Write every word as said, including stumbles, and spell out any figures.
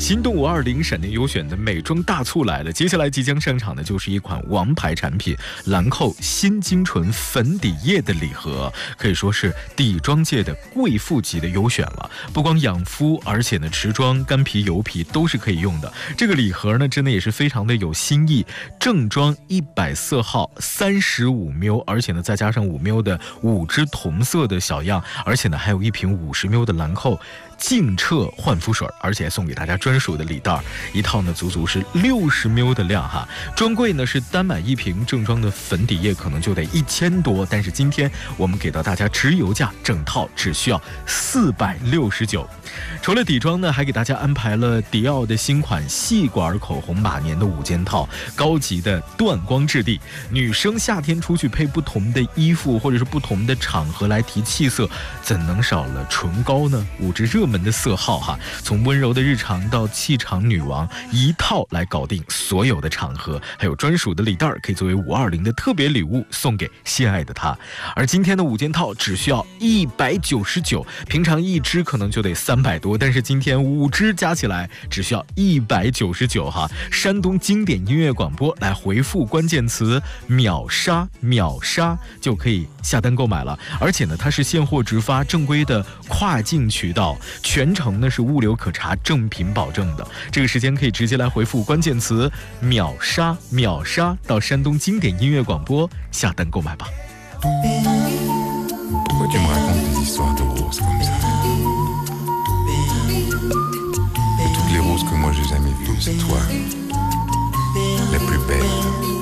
心动五二零闪电优选的美妆大促来了，接下来即将上场的就是一款王牌产品兰蔻新精纯粉底液的礼盒，可以说是底妆界的贵妇级的优选了。不光养肤，而且呢持妆、干皮、油皮都是可以用的。这个礼盒呢真的也是非常的有新意，正装一百色号三十五 ml， 而且呢再加上五 ml 的五支同色的小样，而且呢还有一瓶五十 ml 的兰蔻净澈焕肤水，而且还送给大家专属的礼袋，一套呢足足是六十 ml 的量哈。专柜呢是单买一瓶正装的粉底液可能就得一千多，但是今天我们给到大家直邮价，整套只需要四百六十九。除了底妆呢，还给大家安排了迪奥的新款细管口红马年的五件套，高级的断光质地。女生夏天出去配不同的衣服或者是不同的场合来提气色，怎能少了唇膏呢？五支热门的色号哈，从温柔的日常到气场女王，一套来搞定所有的场合，还有专属的礼袋可以作为五二零的特别礼物送给心爱的他。而今天的五件套只需要一百九十九，平常一支可能就得三百多，但是今天五支加起来只需要一百九十九哈。山东经典音乐广播来回复关键词秒杀秒杀就可以下单购买了，而且呢它是现货直发，正规的跨境渠道，全程呢是物流可查，正品保证的。这个时间可以直接来回复关键词秒杀秒杀到山东经典音乐广播下单购买吧。 Pourquoi tu me racontes des histoires de roses comme ça? Et toutes les roses que moi j'ai jamais vues, c'est toi, la plus belle.